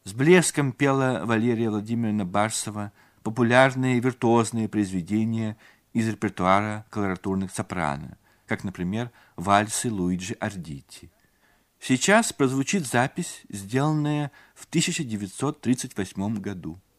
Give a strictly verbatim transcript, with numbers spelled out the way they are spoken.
С блеском пела Валерия Владимировна Барсова популярные виртуозные произведения из репертуара колоратурных сопрано, как, например, вальсы Луиджи Ардити. Сейчас прозвучит запись, сделанная в тысяча девятьсот тридцать восьмом году.